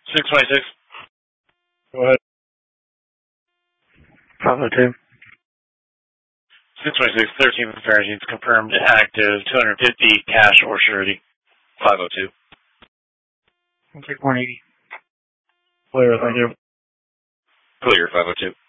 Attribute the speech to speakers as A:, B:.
A: 626.
B: Go ahead.
C: 502.
A: 626, 13 Farrage's confirmed active, 250 cash or surety. 502.
C: I'll take 180.
B: Clear, thank you.
A: Clear, 502.